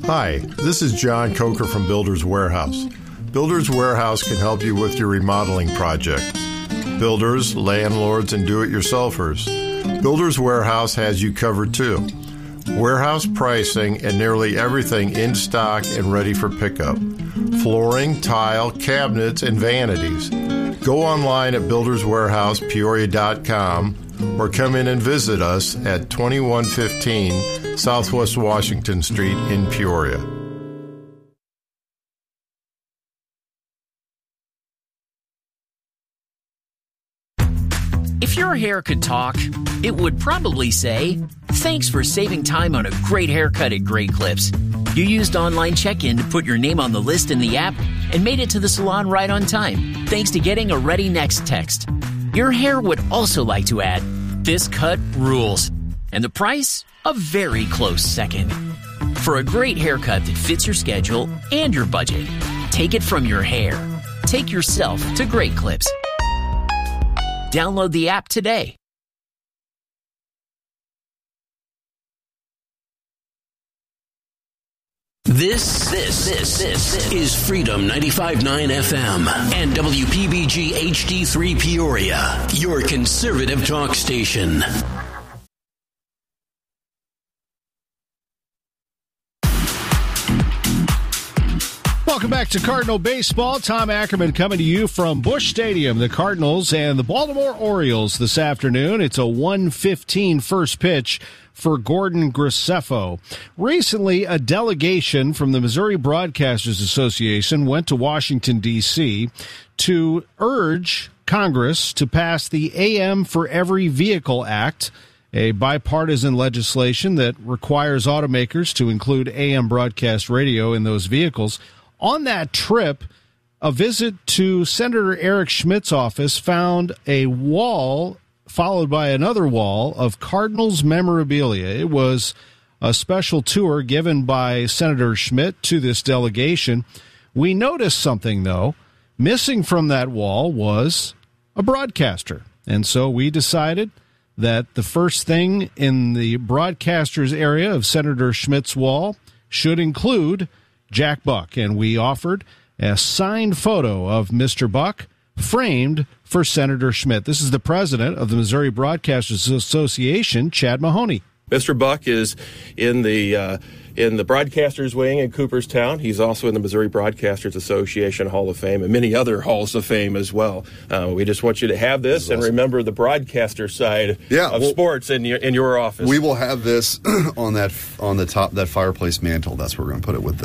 Hi, this is John Coker from Builders Warehouse. Builders Warehouse can help you with your remodeling project. Builders, landlords, and do-it-yourselfers. Builders Warehouse has you covered too. Warehouse pricing and nearly everything in stock and ready for pickup. Flooring, tile, cabinets, and vanities. Go online at builderswarehousepeoria.com or come in and visit us at 2115 Southwest Washington Street in Peoria. If your hair could talk, it would probably say, "Thanks for saving time on a great haircut at Great Clips. You used online check-in to put your name on the list in the app and made it to the salon right on time, thanks to getting a Ready Next text." Your hair would also like to add, "This cut rules," and the price, a very close second. For a great haircut that fits your schedule and your budget, take it from your hair. Take yourself to Great Clips. Download the app today. This is Freedom 95.9 FM and WPBG HD3 Peoria, your conservative talk station. Welcome back to Cardinal Baseball. Tom Ackerman coming to you from Busch Stadium. The Cardinals and the Baltimore Orioles this afternoon. It's a 1:15 first pitch for Gordon Graceffo. Recently, a delegation from the Missouri Broadcasters Association went to Washington, D.C. to urge Congress to pass the AM for Every Vehicle Act, a bipartisan legislation that requires automakers to include AM broadcast radio in those vehicles. On that trip, a visit to Senator Eric Schmidt's office found a wall followed by another wall of Cardinals memorabilia. It was a special tour given by Senator Schmidt to this delegation. We noticed something, though. Missing from that wall was a broadcaster. And so we decided that the first thing in the broadcasters area of Senator Schmidt's wall should include Jack Buck, and we offered a signed photo of Mr. Buck framed for Senator Schmidt. This is the president of the Missouri Broadcasters Association, Chad Mahoney. Mr. Buck is in the broadcasters wing in Cooperstown. He's also in the Missouri Broadcasters Association Hall of Fame and many other halls of fame as well. We just want you to have this and remember the broadcaster side of sports in your office. We will have this on the top that fireplace mantle. That's where we're going to put it with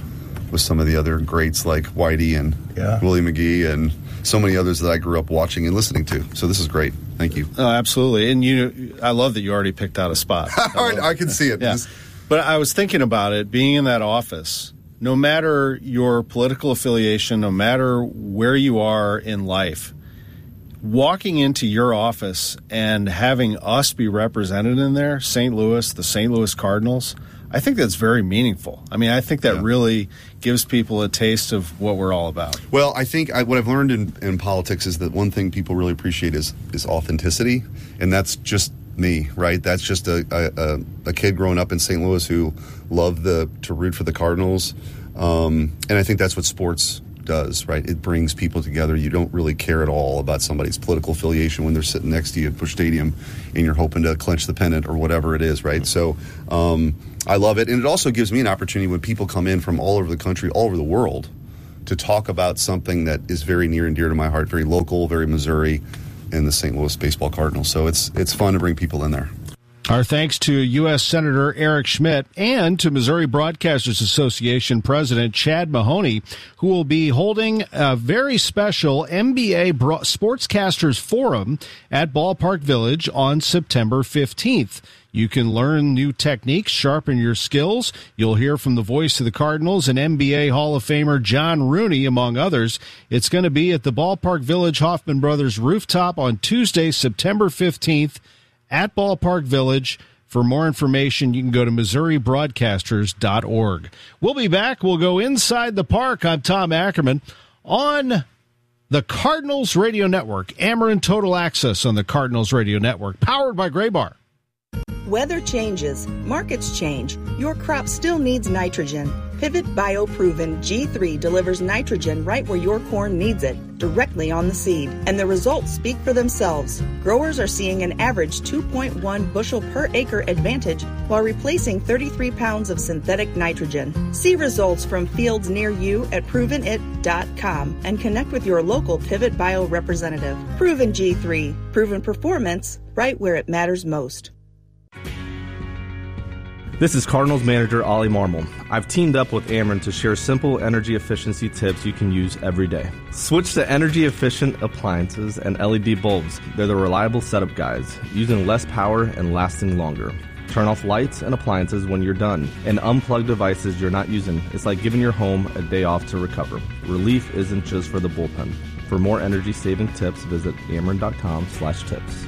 some of the other greats like Whitey and Willie McGee and so many others that I grew up watching and listening to. So this is great. Thank you. Oh, absolutely. And I love that you already picked out a spot. I can see it. Yeah. But I was thinking about it, being in that office, no matter your political affiliation, no matter where you are in life, walking into your office and having us be represented in there, St. Louis, the St. Louis Cardinals, I think that's very meaningful. I mean, I think that really gives people a taste of what we're all about. Well, I think what I've learned in politics is that one thing people really appreciate is authenticity, and that's just me, right? That's just a kid growing up in St. Louis who loved to root for the Cardinals, and I think that's what sports does, right? It brings people together. You don't really care at all about somebody's political affiliation when they're sitting next to you at Busch Stadium and you're hoping to clinch the pennant or whatever it is, right? So I love it, and it also gives me an opportunity when people come in from all over the country, all over the world, to talk about something that is very near and dear to my heart, very local, very Missouri, and the St. Louis Baseball Cardinals. So it's fun to bring people in there. Our thanks to U.S. Senator Eric Schmidt and to Missouri Broadcasters Association President Chad Mahoney, who will be holding a very special NBA Sportscasters Forum at Ballpark Village on September 15th. You can learn new techniques, sharpen your skills. You'll hear from the voice of the Cardinals and NBA Hall of Famer John Rooney, among others. It's going to be at the Ballpark Village Hoffman Brothers rooftop on Tuesday, September 15th at Ballpark Village. For more information, you can go to MissouriBroadcasters.org. We'll be back. We'll go inside the park. I'm Tom Ackerman on the Cardinals Radio Network. Ameren Total Access on the Cardinals Radio Network, powered by Graybar. Weather changes, markets change, your crop still needs nitrogen. Pivot BioProven G3 delivers nitrogen right where your corn needs it, directly on the seed, and the results speak for themselves. Growers are seeing an average 2.1 bushel per acre advantage while replacing 33 pounds of synthetic nitrogen. See results from fields near you at provenit.com and connect with your local Pivot Bio representative. Proven G3, proven performance right where it matters most. This is Cardinals manager Ollie Marmol. I've teamed up with Ameren to share simple energy efficiency tips you can use every day. Switch to energy-efficient appliances and LED bulbs. They're the reliable setup guides, using less power and lasting longer. Turn off lights and appliances when you're done, and unplug devices you're not using. It's like giving your home a day off to recover. Relief isn't just for the bullpen. For more energy-saving tips, visit ameren.com/tips.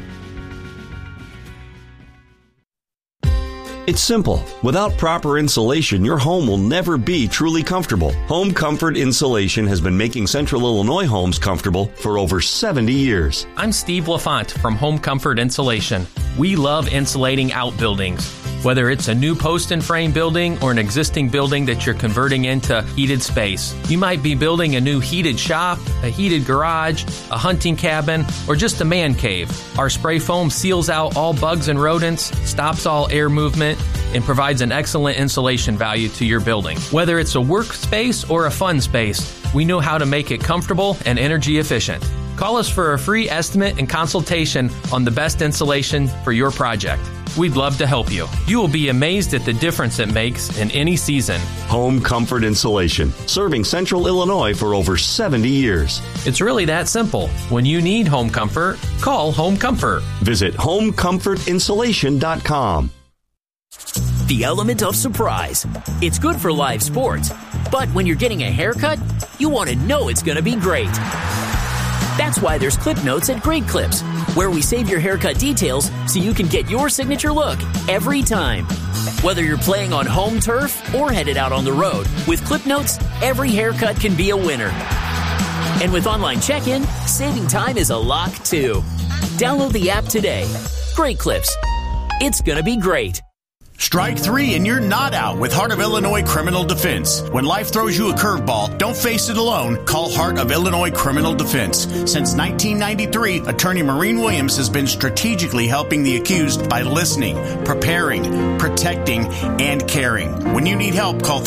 It's simple. Without proper insulation, your home will never be truly comfortable. Home Comfort Insulation has been making Central Illinois homes comfortable for over 70 years. I'm Steve LaFont from Home Comfort Insulation. We love insulating outbuildings. Whether it's a new post and frame building or an existing building that you're converting into heated space. You might be building a new heated shop, a heated garage, a hunting cabin, or just a man cave. Our spray foam seals out all bugs and rodents, stops all air movement, and provides an excellent insulation value to your building. Whether it's a workspace or a fun space, we know how to make it comfortable and energy efficient. Call us for a free estimate and consultation on the best insulation for your project. We'd love to help you. You will be amazed at the difference it makes in any season. Home Comfort Insulation, serving Central Illinois for over 70 years. It's really that simple. When you need home comfort, call Home Comfort. Visit homecomfortinsulation.com. The element of surprise. It's good for live sports, but when you're getting a haircut, you want to know it's going to be great. That's why there's Clip Notes at Great Clips, where we save your haircut details so you can get your signature look every time. Whether you're playing on home turf or headed out on the road, with Clip Notes, every haircut can be a winner. And with online check-in, saving time is a lock too. Download the app today. Great Clips. It's gonna be great. Strike three and you're not out with Heart of Illinois Criminal Defense. When life throws you a curveball, don't face it alone. Call Heart of Illinois Criminal Defense. Since 1993, Attorney Maureen Williams has been strategically helping the accused by listening, preparing, protecting, and caring. When you need help, call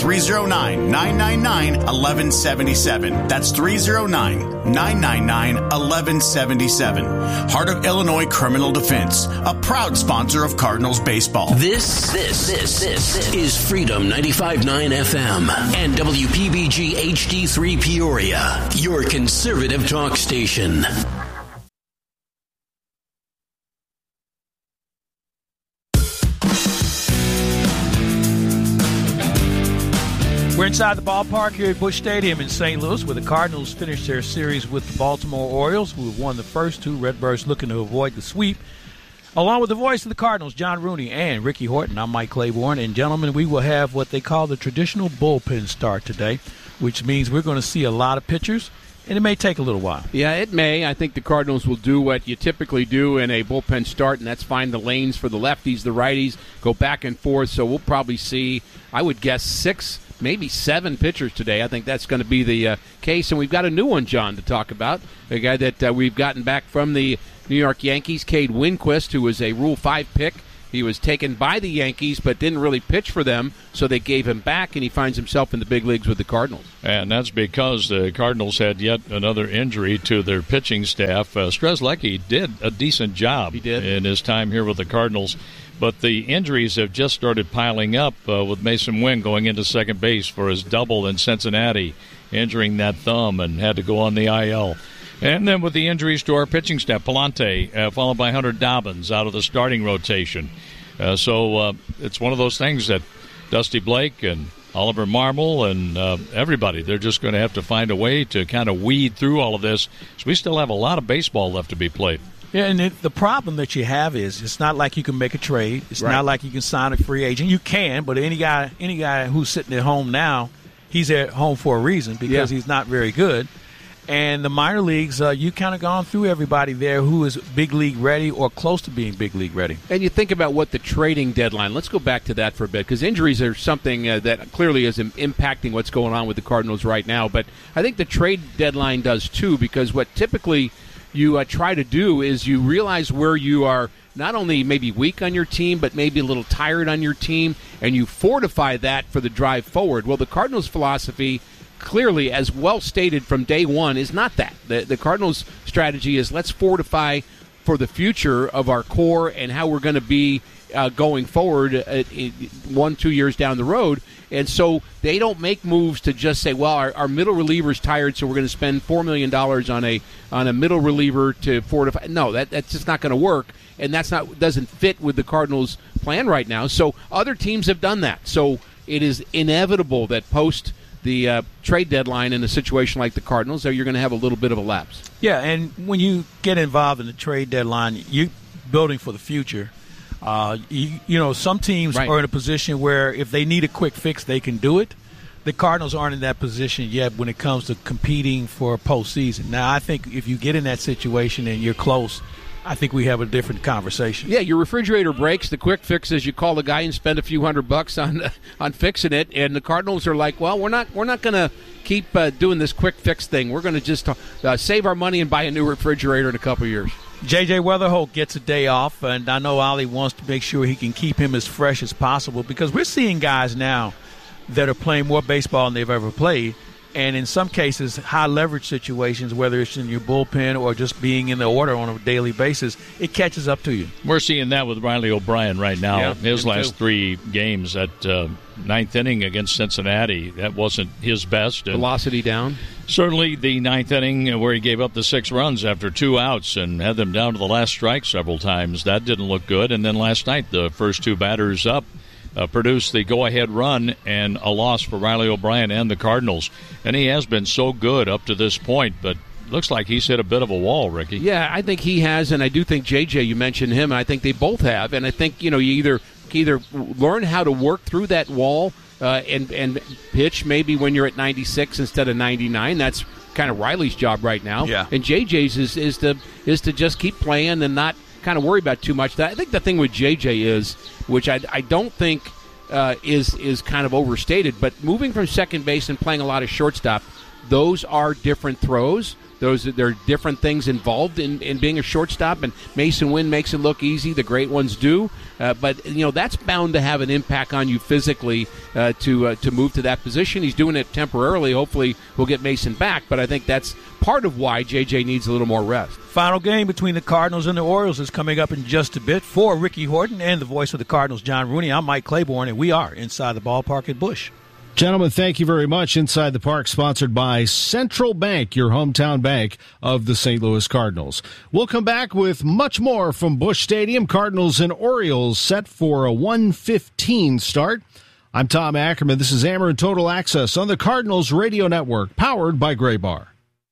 309-999-1177. That's 309-999-1177. Heart of Illinois Criminal Defense, a proud sponsor of Cardinals baseball. This is Freedom 95.9 FM and WPBG HD3 Peoria, your conservative talk station. We're inside the ballpark here at Busch Stadium in St. Louis, where the Cardinals finished their series with the Baltimore Orioles, who have won the first two. Redbirds looking to avoid the sweep. Along with the voice of the Cardinals, John Rooney and Ricky Horton, I'm Mike Claiborne. And, gentlemen, we will have what they call the traditional bullpen start today, which means we're going to see a lot of pitchers, and it may take a little while. Yeah, it may. I think the Cardinals will do what you typically do in a bullpen start, and that's find the lanes for the lefties, the righties, go back and forth. So we'll probably see, I would guess, 6, maybe 7 pitchers today. I think that's going to be the case. And we've got a new one, John, to talk about, a guy that we've gotten back from the New York Yankees, Cade Winquist, who was a Rule 5 pick. He was taken by the Yankees but didn't really pitch for them, so they gave him back, and he finds himself in the big leagues with the Cardinals. And that's because the Cardinals had yet another injury to their pitching staff. Strzelecki did a decent job in his time here with the Cardinals, but the injuries have just started piling up with Mason Wynn going into second base for his double in Cincinnati, injuring that thumb and had to go on the IL. And then with the injuries to our pitching staff, Palante, followed by Hunter Dobbins out of the starting rotation. So it's one of those things that Dusty Blake and Oliver Marmol and everybody, they're just going to have to find a way to kind of weed through all of this. So we still have a lot of baseball left to be played. Yeah, and the problem that you have is it's not like you can make a trade. It's not like you can sign a free agent. You can, but any guy who's sitting at home now, he's at home for a reason because he's not very good. And the minor leagues, you kind of gone through everybody there who is big league ready or close to being big league ready. And you think about what the trading deadline, let's go back to that for a bit, because injuries are something that clearly is impacting what's going on with the Cardinals right now. But I think the trade deadline does too, because what typically you try to do is you realize where you are not only maybe weak on your team, but maybe a little tired on your team, and you fortify that for the drive forward. Well, the Cardinals' philosophy, clearly, as well stated from day one, is not that. The Cardinals' strategy is let's fortify for the future of our core and how we're going to be going forward 1-2 years down the road. And so they don't make moves to just say, well, our middle reliever's tired, so we're going to spend $4 million on a middle reliever to fortify. No, that's just not going to work, and doesn't fit with the Cardinals' plan right now. So other teams have done that. So it is inevitable that post the trade deadline in a situation like the Cardinals, you're going to have a little bit of a lapse. Yeah, and when you get involved in the trade deadline, you're building for the future. Some teams are in a position where if they need a quick fix, they can do it. The Cardinals aren't in that position yet when it comes to competing for postseason. Now, I think if you get in that situation and you're close, I think we have a different conversation. Yeah, your refrigerator breaks. The quick fix is you call the guy and spend a few $100 on fixing it. And the Cardinals are like, well, we're not going to keep doing this quick fix thing. We're going to just save our money and buy a new refrigerator in a couple of years. J.J. Weatherholt gets a day off, and I know Ollie wants to make sure he can keep him as fresh as possible, because we're seeing guys now that are playing more baseball than they've ever played. And in some cases, high-leverage situations, whether it's in your bullpen or just being in the order on a daily basis, it catches up to you. We're seeing that with Riley O'Brien right now. Yeah, his last 3 games at ninth inning against Cincinnati, that wasn't his best. Velocity down. Certainly the ninth inning where he gave up the 6 runs after 2 outs and had them down to the last strike several times, that didn't look good. And then last night, the first 2 batters up produced the go-ahead run and a loss for Riley O'Brien and the Cardinals. And he has been so good up to this point, but looks like he's hit a bit of a wall, Ricky. Yeah, I think he has, and I do think J.J., you mentioned him, and I think they both have. And I think, you either learn how to work through that wall and pitch maybe when you're at 96 instead of 99. That's kind of Riley's job right now. Yeah. And J.J.'s is to just keep playing and not kind of worry about too much. I think the thing with J.J. is, which I don't think is kind of overstated, but moving from second base and playing a lot of shortstop, those are different throws. There are different things involved in being a shortstop, and Mason Wynn makes it look easy. The great ones do, but that's bound to have an impact on you physically to move to that position. He's doing it temporarily. Hopefully, we'll get Mason back, but I think that's part of why JJ needs a little more rest. Final game between the Cardinals and the Orioles is coming up in just a bit. For Ricky Horton and the voice of the Cardinals, John Rooney, I'm Mike Claiborne, and we are Inside the Ballpark at Busch. Gentlemen, thank you very much. Inside the Park, sponsored by Central Bank, your hometown bank of the St. Louis Cardinals. We'll come back with much more from Busch Stadium. Cardinals and Orioles set for a 1:15 start. I'm Tom Ackerman. This is Ameren Total Access on the Cardinals Radio Network, powered by Gray Bar.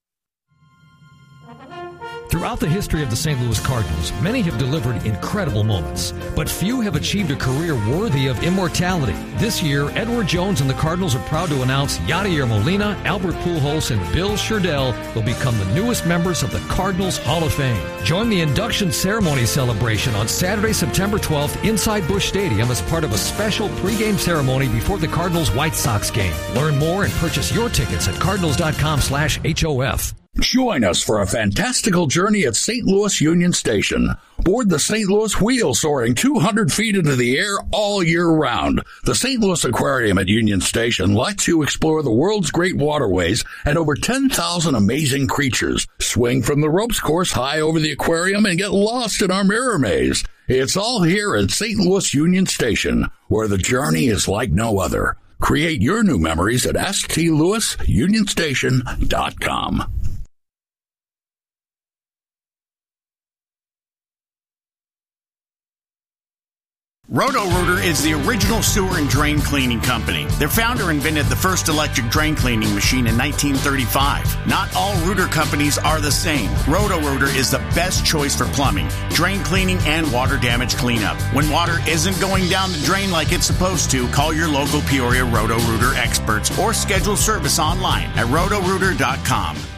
Throughout the history of the St. Louis Cardinals, many have delivered incredible moments, but few have achieved a career worthy of immortality. This year, Edward Jones and the Cardinals are proud to announce Yadier Molina, Albert Pujols, and Bill Sherdell will become the newest members of the Cardinals Hall of Fame. Join the induction ceremony celebration on Saturday, September 12th inside Busch Stadium as part of a special pregame ceremony before the Cardinals-White Sox game. Learn more and purchase your tickets at cardinals.com/HOF. Join us for a fantastical journey at St. Louis Union Station. Board the St. Louis Wheel soaring 200 feet into the air all year round. The St. Louis Aquarium at Union Station lets you explore the world's great waterways and over 10,000 amazing creatures. Swing from the ropes course high over the aquarium and get lost in our mirror maze. It's all here at St. Louis Union Station, where the journey is like no other. Create your new memories at stlouisunionstation.com. Roto-Rooter is the original sewer and drain cleaning company. Their founder invented the first electric drain cleaning machine in 1935. Not all rooter companies are the same. Roto-Rooter is the best choice for plumbing, drain cleaning, and water damage cleanup. When water isn't going down the drain like it's supposed to, call your local Peoria Roto-Rooter experts or schedule service online at rotorooter.com.